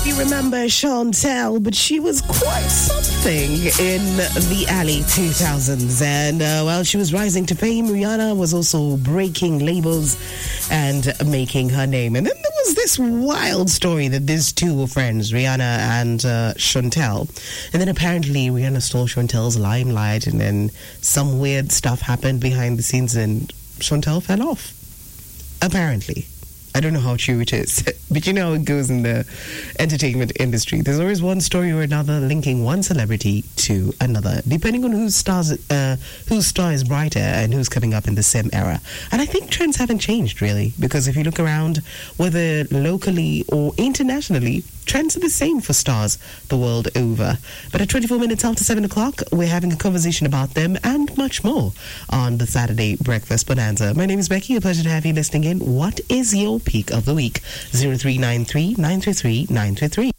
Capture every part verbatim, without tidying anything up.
You remember Chantel, but she was quite something in the early two thousands. And uh, while she was rising to fame, Rihanna was also breaking labels and making her name. And then there was this wild story that these two were friends, Rihanna and uh, Chantel. And then apparently Rihanna stole Chantel's limelight, and then some weird stuff happened behind the scenes and Chantel fell off. Apparently. I don't know how true it is, but you know how it goes in the entertainment industry. There's always one story or another linking one celebrity to another, depending on whose stars, uh, whose star is brighter and who's coming up in the same era. And I think trends haven't changed, really, because if you look around, whether locally or internationally, trends are the same for stars the world over. But at twenty-four minutes after seven o'clock, we're having a conversation about them and much more on the Saturday Breakfast Bonanza. My name is Becky. A pleasure to have you listening in. What is your peak of the week? zero three nine three, nine three three, nine three three.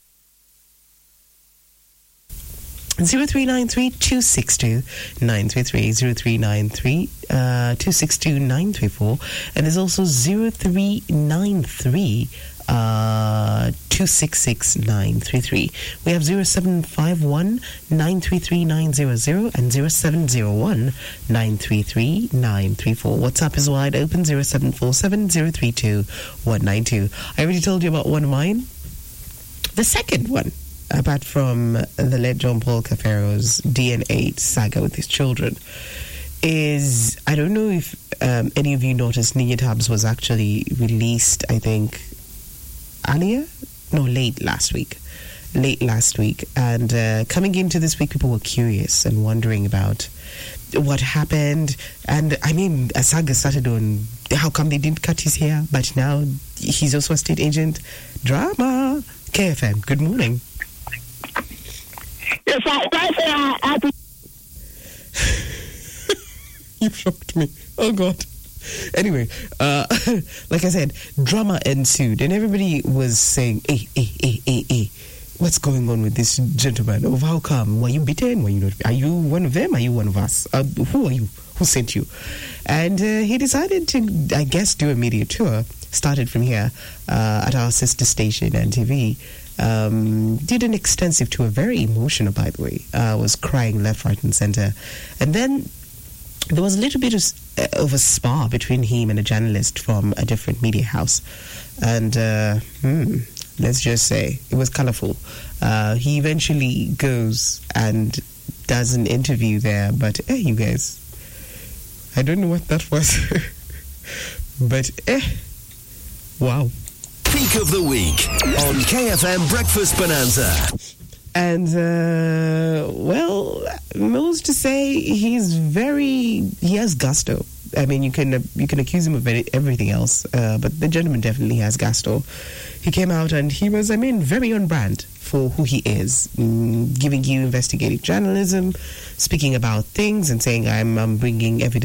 zero three nine three, two six two, nine three three, zero three nine three, two six two, nine three four, and there's also zero three nine three, uh, two six six, nine three three. We have zero seven five one, nine three three, nine zero zero and zero seven zero one, nine three three, nine three four. WhatsApp is wide open, zero seven four seven, zero three two, one nine two. I already told you about one of mine. The second one, apart from the late John Paul Cafero's D N A saga with his children, is, I don't know if um, any of you noticed, Ninya Tabs was actually released, I think, earlier? No, late last week. Late last week. And uh, coming into this week, people were curious and wondering about what happened. And, I mean, a saga started on how come they didn't cut his hair, but now he's also a state agent. Drama. K F M, good morning. Yes, I, I, I, I, You shocked me. Oh, God. Anyway, uh, like I said, drama ensued, and everybody was saying, hey, hey, hey, hey, hey, what's going on with this gentleman? Oh, how come? Were you beaten? Were you not? Are you one of them? Are you one of us? Uh, who are you? Who sent you? And uh, he decided to, I guess, do a media tour. Started from here uh, at our sister station, N T V. Um, did an extensive tour, very emotional, by the way. Uh, was crying left, right, and center. And then there was a little bit of, uh, of a spar between him and a journalist from a different media house. And uh, hmm, let's just say it was colorful. Uh, he eventually goes and does an interview there. But, hey, you guys, I don't know what that was. But, eh, wow. Peak of the week on K F M Breakfast Bonanza. And, uh, well, most to say he's very, he has gusto. I mean, you can uh, you can accuse him of everything else, uh, but the gentleman definitely has gusto. He came out and he was, I mean, very on brand for who he is, mm, giving you investigative journalism, speaking about things and saying, I'm, I'm bringing evidence